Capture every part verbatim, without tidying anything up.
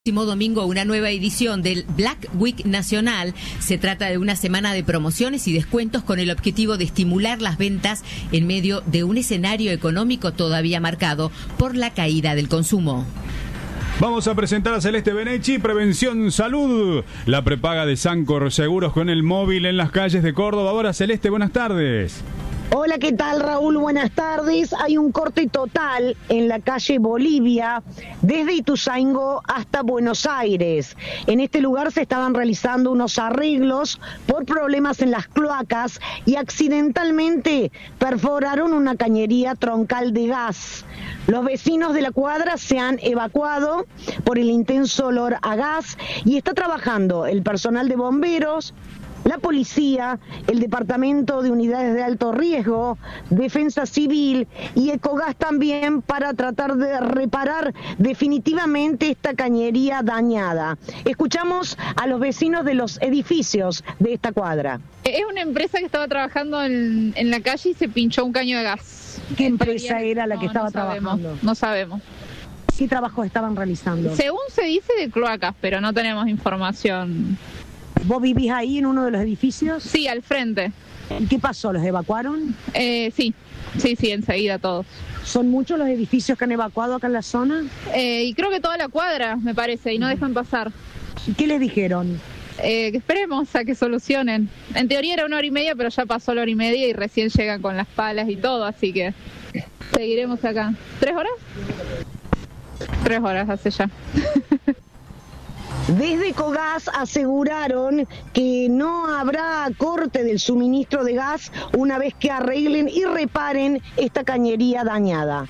Próximo domingo una nueva edición del Black Week Nacional. Se trata de una semana de promociones y descuentos con el objetivo de estimular las ventas en medio de un escenario económico todavía marcado por la caída del consumo. Vamos a presentar a Celeste Benechi, Prevención Salud, la prepaga de Sancor Seguros con el móvil en las calles de Córdoba. Ahora, Celeste, buenas tardes. Hola, ¿qué tal, Raúl? Buenas tardes. Hay un corte total en la calle Bolivia, desde Ituzaingó hasta Buenos Aires. En este lugar se estaban realizando unos arreglos por problemas en las cloacas y accidentalmente perforaron una cañería troncal de gas. Los vecinos de la cuadra se han evacuado por el intenso olor a gas y está trabajando el personal de bomberos, la policía, el Departamento de Unidades de Alto Riesgo, Defensa Civil y Ecogas también para tratar de reparar definitivamente esta cañería dañada. Escuchamos a los vecinos de los edificios de esta cuadra. Es una empresa que estaba trabajando en, en la calle y se pinchó un caño de gas. ¿Qué empresa era la que no, estaba no sabemos, trabajando? No sabemos. ¿Qué trabajos estaban realizando? Según se dice de cloacas, pero no tenemos información. ¿Vos vivís ahí en uno de los edificios? Sí, al frente. ¿Y qué pasó? ¿Los evacuaron? Eh, sí, sí, sí, enseguida todos. ¿Son muchos los edificios que han evacuado acá en la zona? Eh, y creo que toda la cuadra, me parece, y no dejan pasar. ¿Y qué les dijeron? Eh, que esperemos a que solucionen. En teoría era una hora y media, pero ya pasó la hora y media y recién llegan con las palas y todo, así que seguiremos acá. ¿Tres horas? Tres horas hace ya. Desde Ecogas aseguraron que no habrá corte del suministro de gas una vez que arreglen y reparen esta cañería dañada.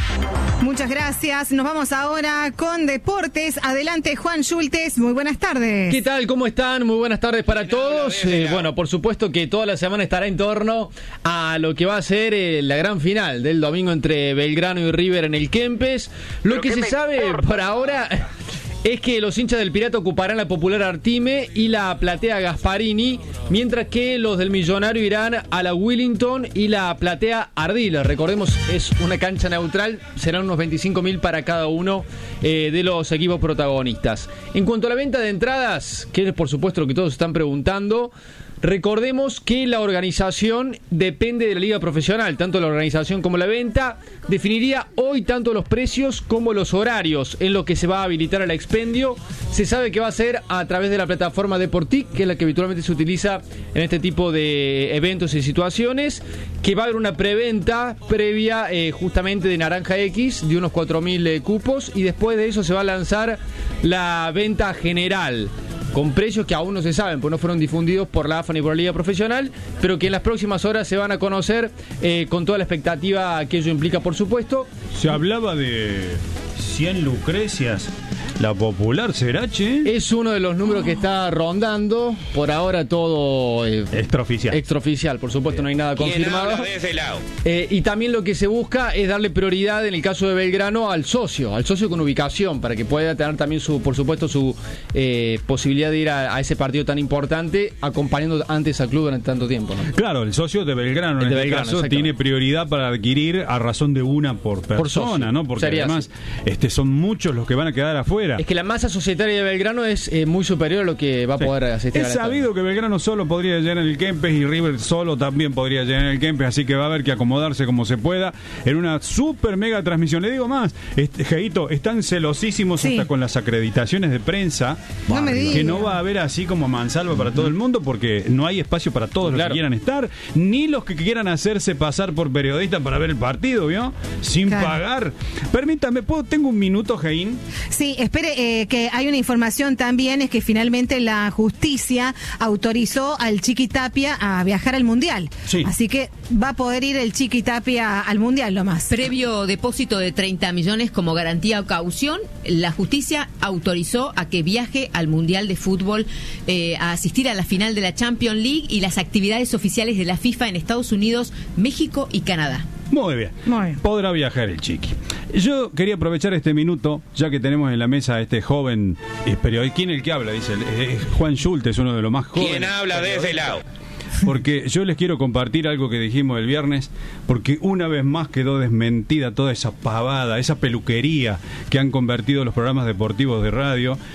Muchas gracias. Nos vamos ahora con deportes. Adelante, Juan Schultes. Muy buenas tardes. ¿Qué tal? ¿Cómo están? Muy buenas tardes para todos. Eh, bueno, por supuesto que toda la semana estará en torno a lo que va a ser eh, la gran final del domingo entre Belgrano y River en el Kempes. Lo que se sabe por ahora es que los hinchas del Pirata ocuparán la popular Artime y la platea Gasparini, mientras que los del Millonario irán a la Willington y la platea Ardiles. Recordemos, es una cancha neutral, serán unos veinticinco mil para cada uno eh, de los equipos protagonistas. En cuanto a la venta de entradas, que es por supuesto lo que todos están preguntando, recordemos que la organización depende de la liga profesional, tanto la organización como la venta. Definiría hoy tanto los precios como los horarios en lo que se va a habilitar al expendio. Se sabe que va a ser a través de la plataforma Deportic, que es la que habitualmente se utiliza en este tipo de eventos y situaciones, que va a haber una preventa previa eh, justamente de Naranja X de unos cuatro mil eh, cupos, y después de eso se va a lanzar la venta general, con precios que aún no se saben, pues no fueron difundidos por la A F A ni por la Liga Profesional, pero que en las próximas horas se van a conocer eh, con toda la expectativa que ello implica, por supuesto. Se hablaba de cien lucrecias. ¿La popular será, che? Es uno de los números que está rondando. Por ahora todo eh, extraoficial. Extraoficial, por supuesto, no hay nada confirmado. De ese lado? Eh, y también lo que se busca es darle prioridad, en el caso de Belgrano, al socio, al socio con ubicación, para que pueda tener también, su, por supuesto, su eh, posibilidad de ir a, a ese partido tan importante, acompañando antes al club durante tanto tiempo, ¿no? Claro, el socio de Belgrano, el en de este Belgrano, caso, tiene prioridad para adquirir a razón de una por persona, por ¿no? Porque Sería además este, son muchos los que van a quedar afuera. Es que la masa societaria de Belgrano es eh, muy superior a lo que va a poder sí. asistir. Es sabido que Belgrano solo podría llegar en el Kempes y River solo también podría llegar en el Kempes, así que va a haber que acomodarse como se pueda en una super mega transmisión. Le digo más, este, Jaito, están celosísimos sí. hasta con las acreditaciones de prensa, no me diga. Que no va a haber así como mansalva para todo el mundo, porque no hay espacio para todos los claro. que quieran estar, ni los que quieran hacerse pasar por periodistas para ver el partido, ¿vio? Sin claro. pagar. Permítame, ¿puedo, tengo un minuto, Jaín? Sí, espere, eh, que hay una información también, es que finalmente la justicia autorizó al Chiqui Tapia a viajar al Mundial. Sí. Así que va a poder ir el Chiqui Tapia al Mundial, lo más. Previo depósito de treinta millones como garantía o caución, la justicia autorizó a que viaje al Mundial de Fútbol, eh, a asistir a la final de la Champions League y las actividades oficiales de la FIFA en Estados Unidos, México y Canadá. Muy bien. Muy bien. Podrá viajar el Chiqui. Yo quería aprovechar este minuto, ya que tenemos en la mesa a este joven eh, periodista. ¿Quién es el que habla? Dice eh, Juan Schultes, uno de los más jóvenes. ¿Quién habla de ese lado? porque yo les quiero compartir algo que dijimos el viernes, porque una vez más quedó desmentida toda esa pavada, esa peluquería que han convertido los programas deportivos de radio.